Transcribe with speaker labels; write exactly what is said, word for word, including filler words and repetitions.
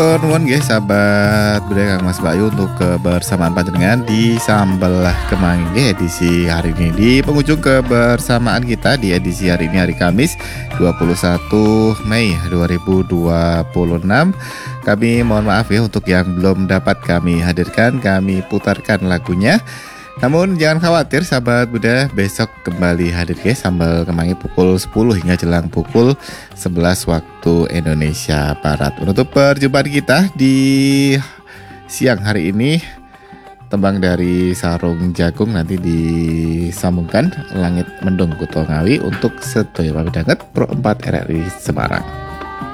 Speaker 1: Nuwun nggih sahabat budaya Kang Mas Bayu untuk kebersamaan panjenengan di Sambelah Kemangi nggih edisi hari ini di penghujung kebersamaan kita di edisi hari ini hari Kamis dua puluh satu Mei dua ribu dua puluh enam. Kami mohon maaf ya untuk yang belum dapat kami hadirkan, kami putarkan lagunya. Namun jangan khawatir sahabat budaya, besok kembali hadir ya Sambal Kemangi pukul sepuluh hingga jelang pukul sebelas waktu Indonesia Barat. Menutup perjumpaan kita di siang hari ini, tembang dari Sarung Jagung nanti disambungkan Langit Mendung Kuto Ngawi untuk Sedoyo Pamidanget Pro empat R R I Semarang.